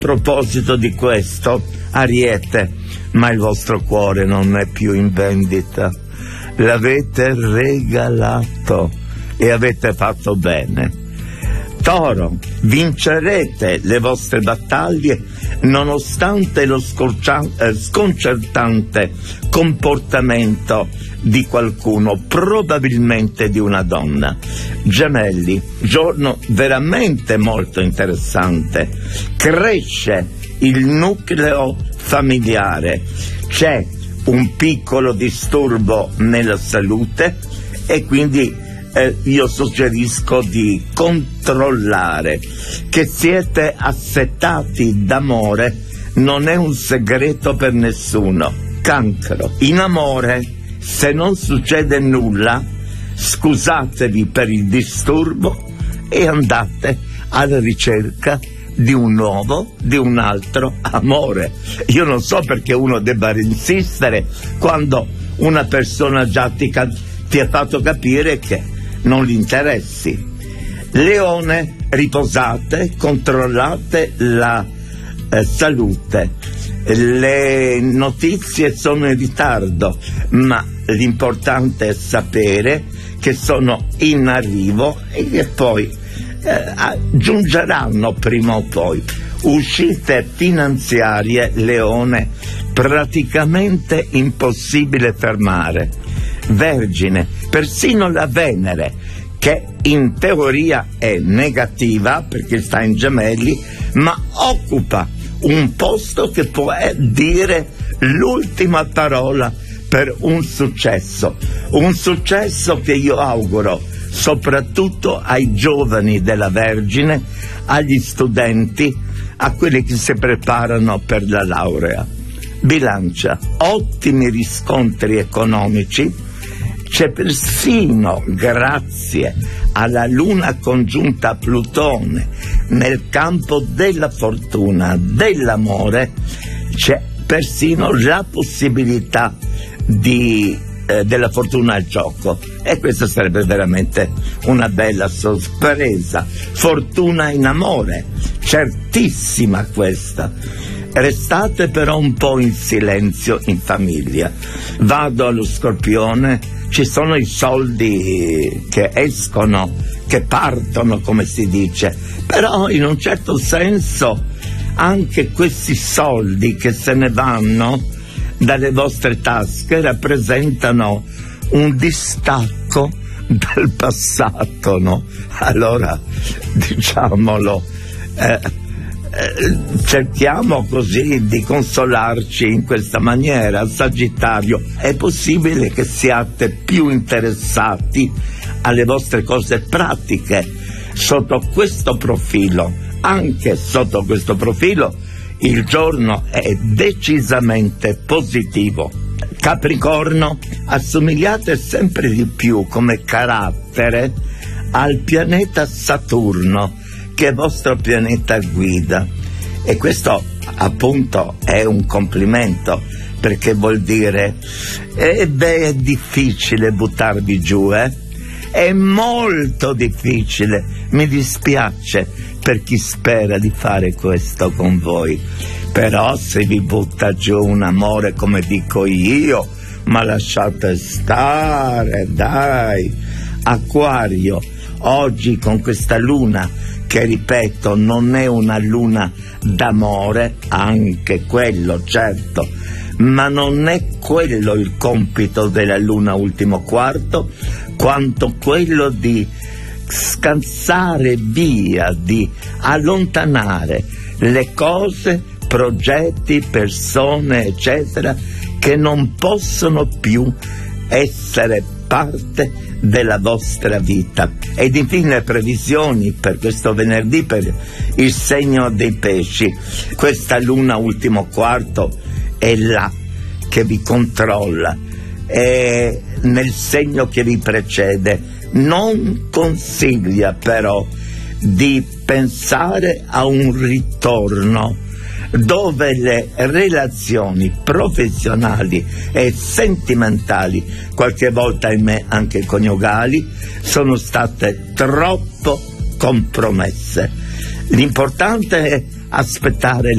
proposito di questo, Ariete, ma il vostro cuore non è più in vendita, l'avete regalato e avete fatto bene. Toro, vincerete le vostre battaglie nonostante lo sconcertante comportamento di qualcuno, probabilmente di una donna. Gemelli, giorno veramente molto interessante, cresce il nucleo familiare, c'è un piccolo disturbo nella salute e quindi io suggerisco di controllare. Che siete assetati d'amore non è un segreto per nessuno. Cancro, in amore, se non succede nulla, scusatevi per il disturbo e andate alla ricerca di un nuovo, di un altro amore. Io non so perché uno debba insistere quando una persona già ti ha fatto capire che non gli interessi. Leone, riposate, controllate la salute. Le notizie sono in ritardo, ma l'importante è sapere che sono in arrivo e che poi giungeranno prima o poi. Uscite finanziarie, Leone, praticamente impossibile fermare. Vergine, persino la Venere, che in teoria è negativa perché sta in Gemelli, ma occupa un posto che può dire l'ultima parola per un successo che io auguro soprattutto ai giovani della Vergine, agli studenti, a quelli che si preparano per la laurea. Bilancia, ottimi riscontri economici, c'è persino, grazie alla luna congiunta a Plutone nel campo della fortuna, dell'amore, c'è persino la possibilità della fortuna al gioco, e questa sarebbe veramente una bella sorpresa. Fortuna in amore, certissima questa. Restate però un po' in silenzio in famiglia. Vado allo Scorpione. Ci sono i soldi che escono, che partono, come si dice, però in un certo senso anche questi soldi che se ne vanno dalle vostre tasche rappresentano un distacco dal passato, no? Allora, diciamolo, cerchiamo così di consolarci in questa maniera. Sagittario, è possibile che siate più interessati alle vostre cose pratiche sotto questo profilo. Anche sotto questo profilo il giorno è decisamente positivo. Capricorno, assomigliate sempre di più come carattere al pianeta Saturno, che è vostro pianeta guida, e questo appunto è un complimento, perché vuol dire è difficile buttarvi giù, è molto difficile. Mi dispiace per chi spera di fare questo con voi, però se vi butta giù un amore come dico io, ma lasciate stare, dai. Acquario, oggi con questa luna, che ripeto non è una luna d'amore, anche quello certo, ma non è quello il compito della luna ultimo quarto, quanto quello di scansare via, di allontanare le cose, progetti, persone, eccetera, che non possono più essere parte della vostra vita. Ed infine le previsioni per questo venerdì per il segno dei pesci. Questa luna ultimo quarto è là che vi controlla, è nel segno che vi precede. Non consiglia però di pensare a un ritorno dove le relazioni professionali e sentimentali, qualche volta ahimè anche coniugali, sono state troppo compromesse. L'importante è aspettare